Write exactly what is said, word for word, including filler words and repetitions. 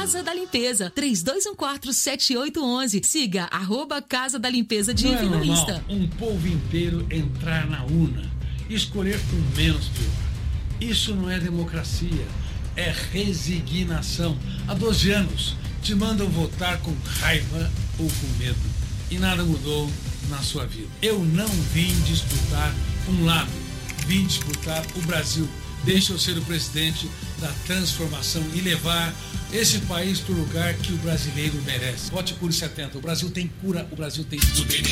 Casa da Limpeza, três dois um quatro, sete oito um um. Siga arroba Casa da Limpeza de Não é no Insta. normal um povo inteiro entrar na urna e escolher com menos pior. Isso não é democracia, é resignação. Há doze anos te mandam votar com raiva ou com medo e nada mudou na sua vida. Eu não vim disputar um lado, vim disputar o Brasil. Deixa eu ser o presidente da transformação e levar esse país para o lugar que o brasileiro merece. Vote Cure setenta. O Brasil tem cura, o Brasil tem tudo.